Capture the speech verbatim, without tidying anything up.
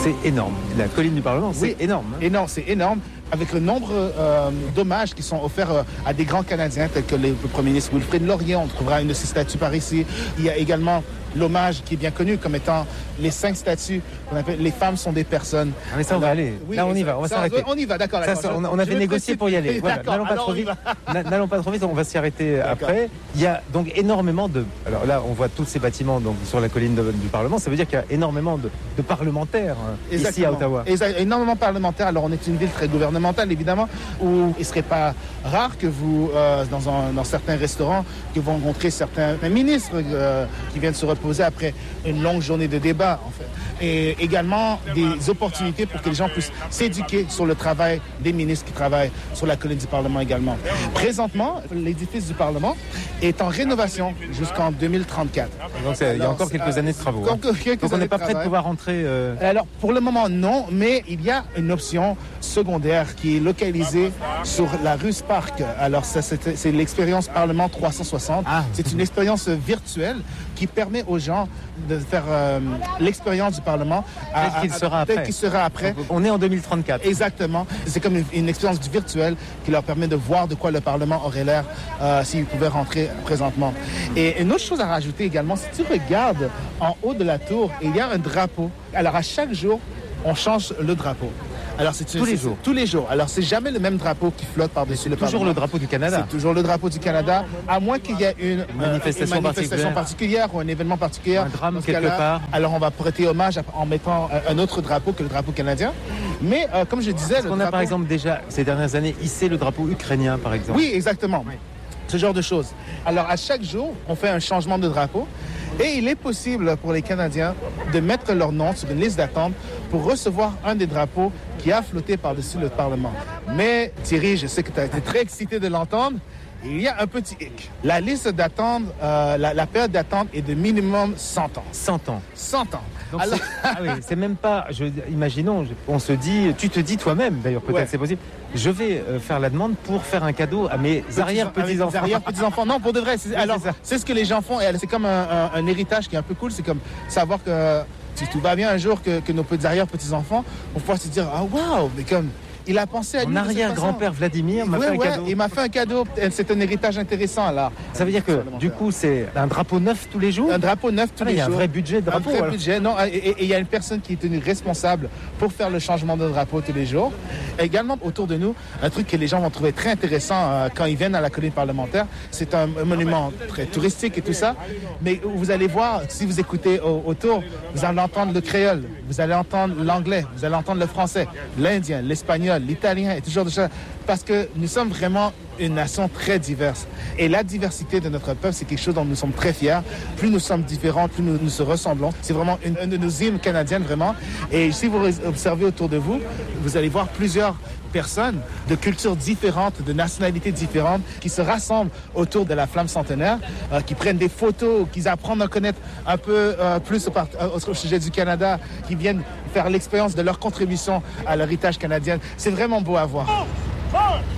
C'est énorme. La colline du Parlement, c'est oui, énorme. Hein. Énorme, c'est énorme. Avec le nombre euh, d'hommages qui sont offerts euh, à des grands Canadiens, tels que le, le Premier ministre Wilfrid Laurier, on trouvera une de ses statues par ici. Il y a également l'hommage qui est bien connu comme étant les cinq statues qu'on appelle les femmes sont des personnes. Ah mais ça on Alors, va aller. Oui, Là on y va, on va ça, s'arrêter. On y va, d'accord. Ça, ça, on, on avait négocié pour y aller. Voilà, n'allons pas trop vite. N'allons pas trop vite, on va s'y arrêter après. Il y a donc énormément de. Alors là, on voit tous ces bâtiments donc sur la colline de, du Parlement. Ça veut dire qu'il y a énormément de, de parlementaires Exactement. Ici à Ottawa. Exactement. Énormément de parlementaires. Alors on est une ville très gouvernementale évidemment, où il serait pas rare que vous, euh, dans, un, dans certains restaurants, que vous rencontrez certains ministres euh, qui viennent se reposer après une longue journée de débat, en fait. Et également des opportunités pour que les gens puissent s'éduquer sur le travail des ministres qui travaillent sur la colline du Parlement également. Présentement, l'édifice du Parlement est en rénovation jusqu'en deux mille trente-quatre. Donc Alors, il y a encore quelques euh, années de travaux. Donc, hein. quelques Donc on n'est pas prêt de pouvoir rentrer. Euh... Alors pour le moment non, mais il y a une option secondaire qui est localisée sur la rue Spark. Alors ça, c'est, c'est l'expérience Parlement trois cent soixante. Ah. C'est une expérience virtuelle qui permet aux gens de faire euh, l'expérience du Parlement. Peut-être qu'il sera après. Peut-être qu'il sera après. Donc, on est en deux mille trente-quatre. Exactement. C'est comme une, une expérience du virtuel qui leur permet de voir de quoi le Parlement aurait l'air euh, s'il pouvait rentrer présentement. Et une autre chose à rajouter également, si tu regardes en haut de la tour, il y a un drapeau. Alors à chaque jour, on change le drapeau. Alors c'est tous les jours. Tous les jours. Alors c'est jamais le même drapeau qui flotte par-dessus le Parlement. Toujours le drapeau du Canada. C'est toujours le drapeau du Canada, à moins qu'il y ait une, une manifestation, euh, une manifestation particulière. particulière ou un événement particulier. Un drame quelque part. Alors on va prêter hommage en mettant un autre drapeau que le drapeau canadien. Mais euh, comme je disais, Est-ce le qu'on drapeau... a par exemple déjà ces dernières années hissé le drapeau ukrainien par exemple. Oui, exactement. Oui. Ce genre de choses. Alors à chaque jour, on fait un changement de drapeau. Et il est possible pour les Canadiens de mettre leur nom sur une liste d'attente pour recevoir un des drapeaux qui a flotté par-dessus le Parlement. Mais Thierry, je sais que tu as été très excité de l'entendre. Il y a un petit hic. La liste d'attente, euh, la, la période d'attente est de minimum cent ans. cent ans. cent ans. Donc Alors... c'est, ah oui, c'est même pas, je, imaginons, je, on se dit, tu te dis toi-même, d'ailleurs peut-être ouais. c'est possible, je vais euh, faire la demande pour faire un cadeau à mes Petits, arrière-petits-enfants. Arrière-petits-enfants, non, pour de vrai. C'est, oui, alors, c'est, c'est ce que les gens font, et c'est comme un, un, un héritage qui est un peu cool, c'est comme savoir que si tout va bien un jour, que, que nos petits arrière-petits-enfants vont pouvoir se dire, ah waouh, mais comme... Il a pensé à lui. Mon arrière-grand-père Vladimir m'a ouais, fait un ouais, cadeau. Il m'a fait un cadeau. C'est un héritage intéressant là. Ça veut dire que du coup c'est un drapeau neuf tous les jours. Un drapeau neuf tous ah, les jours. Il y a un vrai budget de drapeau. Un vrai alors. budget. Non, et il y a une personne qui est tenue responsable pour faire le changement de drapeau tous les jours. Et également autour de nous, un truc que les gens vont trouver très intéressant euh, quand ils viennent à la colline parlementaire, c'est un, un monument très touristique et tout ça. Mais vous allez voir, si vous écoutez au, autour, vous allez entendre le créole, vous allez entendre l'anglais, vous allez entendre le français, l'indien, l'espagnol, l'italien et tout de choses, parce que nous sommes vraiment une nation très diverse. Et la diversité de notre peuple, c'est quelque chose dont nous sommes très fiers. Plus nous sommes différents, plus nous, nous se ressemblons. C'est vraiment une, une de nos hymnes canadiennes, vraiment. Et si vous observez autour de vous, vous allez voir plusieurs personnes de cultures différentes, de nationalités différentes, qui se rassemblent autour de la flamme centenaire, euh, qui prennent des photos, qui apprennent à connaître un peu euh, plus au, part, au sujet du Canada, qui viennent faire l'expérience de leur contribution à l'héritage canadien. C'est vraiment beau à voir.